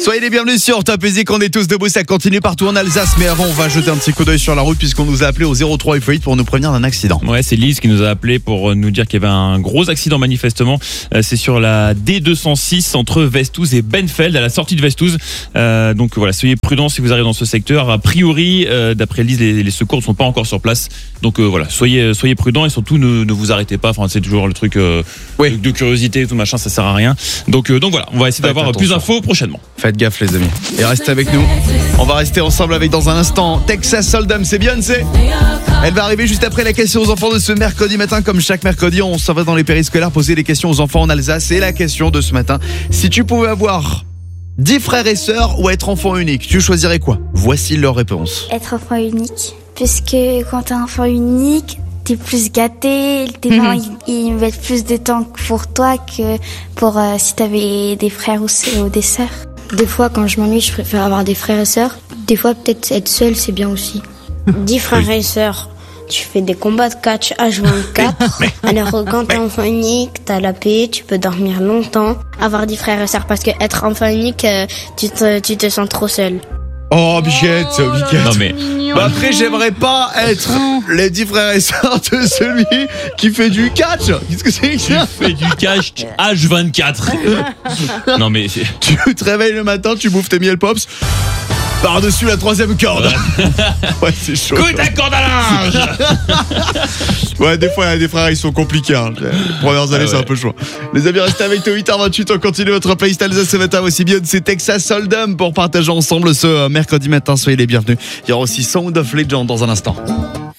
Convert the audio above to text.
Soyez les bienvenus sur Top Music, on est tous debout, ça continue partout en Alsace. Mais avant, on va jeter un petit coup d'œil sur la route puisqu'on nous a appelé au 03 8 pour nous prévenir d'un accident. Ouais, c'est Lise qui nous a appelé pour nous dire qu'il y avait un gros accident manifestement. C'est sur la D206 entre Vestouze et Benfeld, à la sortie de Vestouze. Donc voilà, soyez prudents si vous arrivez dans ce secteur. A priori, d'après Lise, les secours ne sont pas encore sur place. Donc voilà, soyez prudents et surtout ne vous arrêtez pas. Enfin, c'est toujours le truc de curiosité et tout machin, ça sert à rien. Donc voilà, on va essayer d'avoir plus d'infos prochainement. Faites gaffe les amis. Et restez avec nous. On va rester ensemble avec dans un instant Texas Hold'em, c'est Beyoncé. Elle va arriver juste après la question aux enfants de ce mercredi matin. Comme chaque mercredi, on s'en va dans les périscolaires poser des questions aux enfants en Alsace. Et la question de ce matin, si tu pouvais avoir 10 frères et sœurs ou être enfant unique, tu choisirais quoi? Voici leur réponse. Être enfant unique. Puisque quand t'es enfant unique, t'es plus gâté, tes parents ils mettent plus de temps pour toi que pour si t'avais des frères ou des sœurs. Des fois quand je m'ennuie, je préfère avoir des frères et sœurs. Des fois peut-être être seul, c'est bien aussi. 10 frères et sœurs, tu fais des combats de catch H24. Alors quand t'es enfant unique, t'as la paix, tu peux dormir longtemps. Avoir 10 frères et sœurs, parce que être enfant unique, tu te sens trop seul. Oh, Bichette. Non mais Après, j'aimerais pas être les 10 frères et sœurs de celui qui fait du catch. Qu'est-ce que c'est que tu ça? fais du cash H24. Non mais Tu te réveilles le matin, tu bouffes tes miel pops par-dessus la 3e corde. Ouais, c'est chaud. coup ta corde à linge. Ouais, des fois, des frères, ils sont compliqués. Les premières années, c'est un peu chaud. Les amis, restez avec nous, 8h28. On continue votre playlist Alsace ce matin aussi bien. C'est Texas Hold'em pour partager ensemble ce mercredi matin. Soyez les bienvenus. Il y aura aussi Sound of Legend dans un instant.